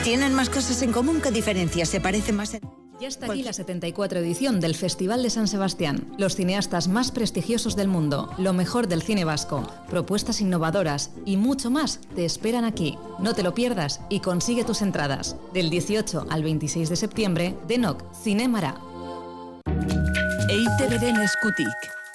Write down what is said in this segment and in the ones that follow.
Tienen más cosas en común que diferencias, se parecen más... Ya está aquí la 74 edición del Festival de San Sebastián. Los cineastas más prestigiosos del mundo, lo mejor del cine vasco, propuestas innovadoras y mucho más te esperan aquí. No te lo pierdas y consigue tus entradas. Del 18 al 26 de septiembre, Denok Cinemara. EITBren eskutik.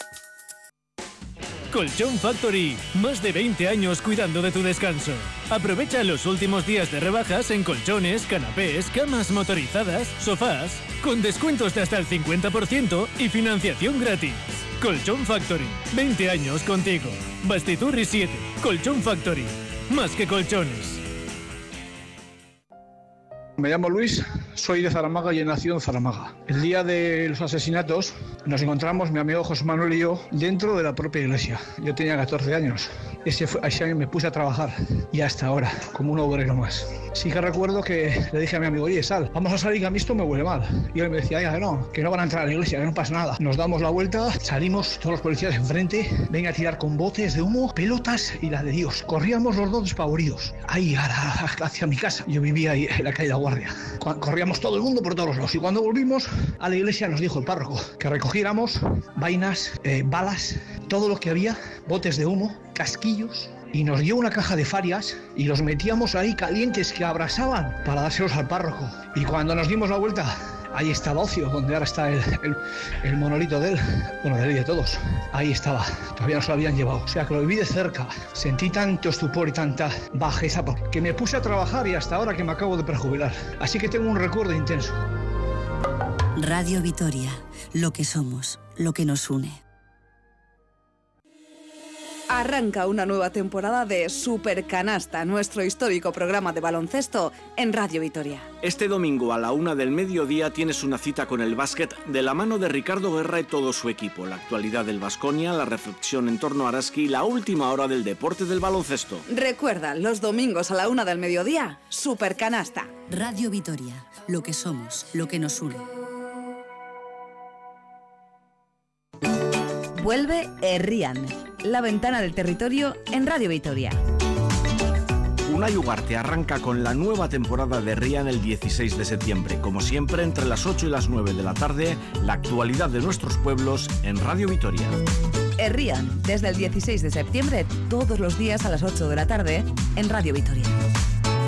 Colchón Factory, más de 20 años cuidando de tu descanso. Aprovecha los últimos días de rebajas en colchones, canapés, camas motorizadas, sofás, con descuentos de hasta el 50% y financiación gratis. Colchón Factory, 20 años contigo. Bastiturri 7, Colchón Factory, más que colchones. Me llamo Luis, soy de Zaramaga y he nacido en Zaramaga. El día de los asesinatos nos encontramos mi amigo José Manuel y yo dentro de la propia iglesia. Yo tenía 14 años. Ese año me puse a trabajar y hasta ahora, como un obrero más. Sí que recuerdo que le dije a mi amigo, oye, sal, vamos a salir, que a mí esto me huele mal. Y él me decía, ya, que no van a entrar a la iglesia, que no pasa nada. Nos damos la vuelta, salimos todos los policías enfrente, venga a tirar con botes de humo, pelotas y la de Dios. Corríamos los dos despavoridos, ahí hacia mi casa. Yo vivía ahí en la calle La Guardia. Corríamos todo el mundo por todos los lados. Y cuando volvimos a la iglesia nos dijo el párroco que recogiéramos vainas, balas, todo lo que había, botes de humo, casquillos, y nos dio una caja de farias y los metíamos ahí calientes que abrasaban para dárselos al párroco. Y cuando nos dimos la vuelta, ahí estaba Ocio, donde ahora está el monolito de él, bueno, de él y de todos. Ahí estaba, todavía no se lo habían llevado. O sea que lo viví de cerca. Sentí tanto estupor y tanta bajeza que me puse a trabajar y hasta ahora que me acabo de prejubilar. Así que tengo un recuerdo intenso. Radio Vitoria, lo que somos, lo que nos une. Arranca una nueva temporada de Supercanasta, nuestro histórico programa de baloncesto en Radio Vitoria. Este domingo a la 1 del mediodía tienes una cita con el básquet de la mano de Ricardo Guerra y todo su equipo. La actualidad del Baskonia, la reflexión en torno a Araski y la última hora del deporte del baloncesto. Recuerda, los domingos a la 1 del mediodía, Supercanasta. Radio Vitoria, lo que somos, lo que nos une. Vuelve Herrian, la ventana del territorio en Radio Vitoria. Unai Ugarte arranca con la nueva temporada de Herrian el 16 de septiembre. Como siempre, entre las 8 y las 9 de la tarde, la actualidad de nuestros pueblos en Radio Vitoria. Herrian, desde el 16 de septiembre, todos los días a las 8 de la tarde, en Radio Vitoria.